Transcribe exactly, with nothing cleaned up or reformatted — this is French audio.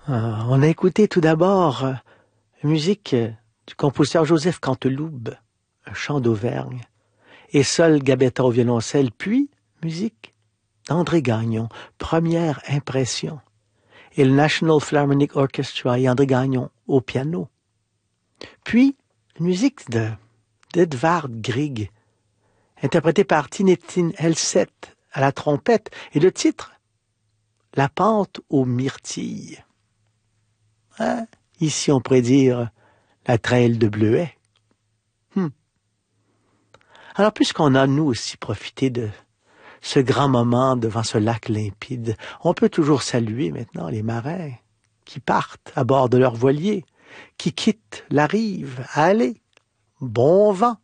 Euh, on a écouté tout d'abord euh, la musique euh, du compositeur Joseph Canteloube, un chant d'Auvergne, et Sol Gabetta au violoncelle, puis musique d'André Gagnon, Première impression, et le National Philharmonic Orchestra et André Gagnon au piano. Puis, une musique de d'Edvard Grieg, interprétée par Tintin Helset à la trompette, et le titre « La pente aux myrtilles ». Hein? Ici, on pourrait dire la traîne de bleuets. Hmm. Alors, puisqu'on a, nous aussi, profité de ce grand moment devant ce lac limpide, on peut toujours saluer maintenant les marins qui partent à bord de leur voilier, qui quittent la rive. Allez, bon vent!